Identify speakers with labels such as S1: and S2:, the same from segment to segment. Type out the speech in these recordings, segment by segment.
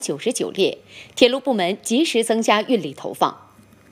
S1: 99列，铁路部门及时增加运力投放。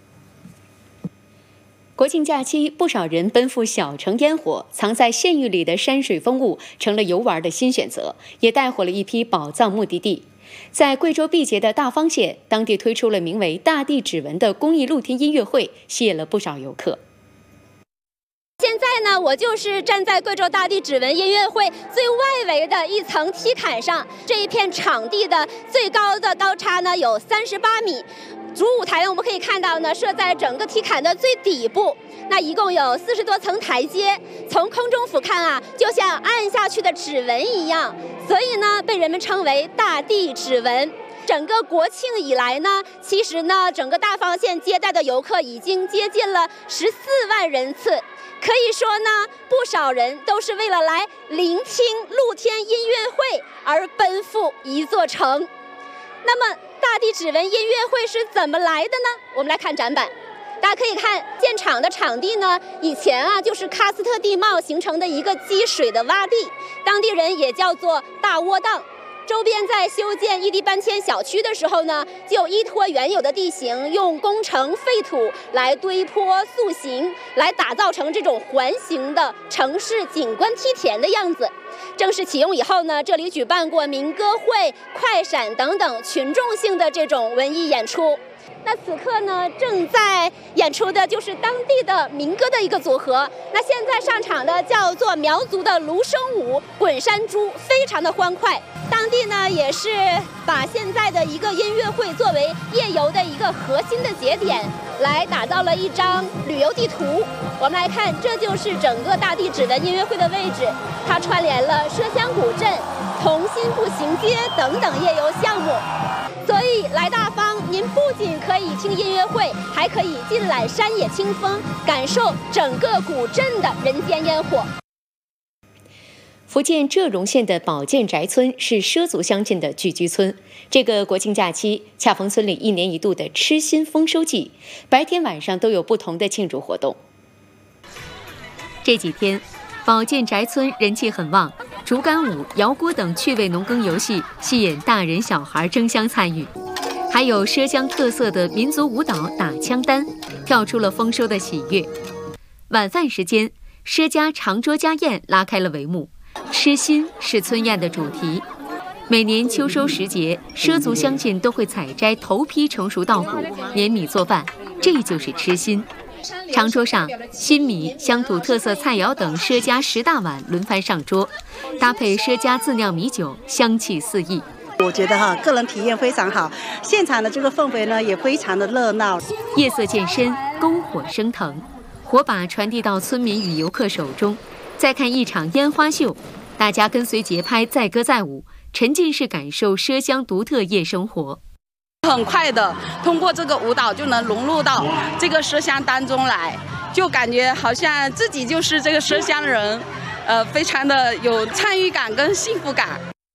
S1: 国庆假期，不少人奔赴小城烟火，藏在县域里的山水风物成了游玩的新选择，也带火了一批宝藏目的地。在贵州毕节的大方县，当地推出了名为“大地指纹”的公益露天音乐会，吸引了不少游客。
S2: 现在呢，我就是站在贵州大地指纹音乐会最外围的一层梯坎上，这一片场地的最高的高差呢有38米。主舞台我们可以看到呢，设在整个梯坎的最底部，那一共有40多层台阶，从空中俯瞰啊，就像按下去的指纹一样，所以呢，被人们称为大地指纹。整个国庆以来呢，其实呢，整个大方县接待的游客已经接近了14万人次，可以说呢，不少人都是为了来聆听露天音乐会而奔赴一座城。那么，大地指纹音乐会是怎么来的呢？我们来看展板。大家可以看建厂的场地呢，以前啊就是喀斯特地貌形成的一个积水的洼地，当地人也叫做大窝凼。周边在修建异地搬迁小区的时候呢，就依托原有的地形，用工程废土来堆坡塑形，来打造成这种环形的城市景观梯田的样子。正式启用以后呢，这里举办过民歌会、快闪等等群众性的这种文艺演出。那此刻呢，正在演出的就是当地的民歌的一个组合。那现在上场的叫做苗族的芦笙舞、滚山猪，非常的欢快。当地呢也是把现在的一个音乐会作为夜游的一个核心的节点，来打造了一张旅游地图。我们来看，这就是整个大地指纹音乐会的位置，它串联了麝香古镇、同心步行街等等夜游项目。所以来大方，您不仅可以听音乐会，还可以尽览山野清风，感受整个古镇的人间烟火。
S1: 福建浙荣县的宝剑宅村是畲族乡亲的聚居村。这个国庆假期，恰逢村里1年1度的吃新丰收季，白天晚上都有不同的庆祝活动。这几天，宝剑宅村人气很旺，竹竿舞、摇锅等趣味农耕游戏吸引大人小孩争相参与，还有畲乡特色的民族舞蹈打枪单，跳出了丰收的喜悦。晚饭时间，畲家长桌家宴拉开了帷幕。吃新是村宴的主题，每年秋收时节，畲族乡亲都会采摘头批成熟稻谷，碾米做饭，这就是吃新。长桌上，新米、乡土特色菜肴等畲家10大碗轮番上桌，搭配畲家自酿米酒，香气四溢。
S3: 我觉得个人体验非常好，现场的这个氛围呢也非常的热闹。
S1: 夜色渐深，篝火升腾，火把传递到村民与游客手中。再看一场烟花秀，大家跟随节拍载歌载舞，沉浸式感受畲乡独特夜生活。
S4: 很快的通过这个舞蹈就能融入到这个畲乡当中来，就感觉好像自己就是这个畲乡人，非常的有参与感跟幸福感。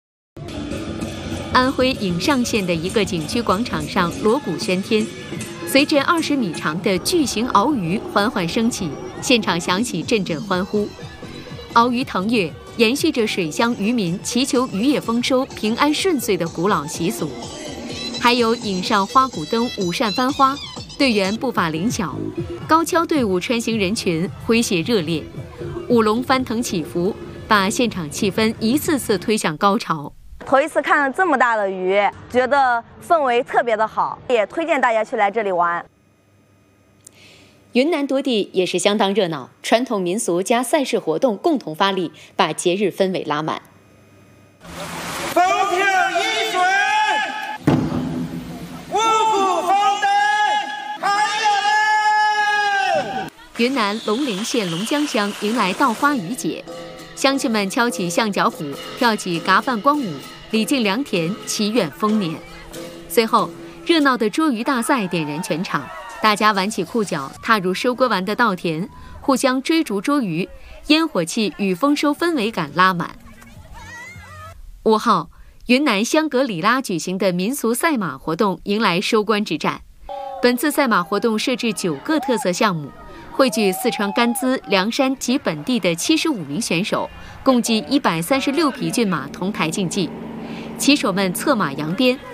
S1: 安徽颍上县的一个景区广场上锣鼓喧天，随着20米长的巨型鳌鱼缓缓升起，现场响起阵阵欢呼。鳌鱼腾跃延续着水乡渔民祈求渔业丰收、平安顺遂的古老习俗。还有引上花鼓灯舞扇翻花，队员步伐灵巧，高跷队伍穿行人群诙谐热烈，舞龙翻腾起伏，把现场气氛一次次推向高潮。
S5: 头一次看了这么大的鱼，觉得氛围特别的好，也推荐大家去来这里玩。
S1: 云南多地也是相当热闹，传统民俗加赛事活动共同发力，把节日氛围拉满。
S6: 风调雨顺，五谷丰登，还有
S1: 云南龙陵县龙江乡迎来稻花雨节，乡亲们敲起象脚鼓，跳起嘎饭光舞，礼敬良田，祈愿丰年。随后，热闹的捉鱼大赛点燃全场。大家挽起裤脚，踏入收割完的稻田，互相追逐捉鱼，烟火气与丰收氛围感拉满。5号，云南香格里拉举行的民俗赛马活动迎来收官之战。本次赛马活动设置9个特色项目，汇聚四川甘孜、凉山及本地的75名选手，共计136匹骏马同台竞技。骑手们策马扬鞭，